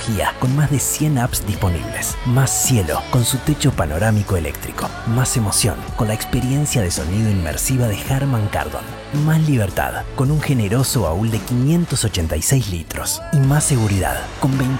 tecnología con más de 100 apps disponibles. Más cielo con su techo panorámico eléctrico. Más emoción con la experiencia de sonido inmersiva de Harman Kardon. Más libertad con un generoso baúl de 586 litros. Y más seguridad con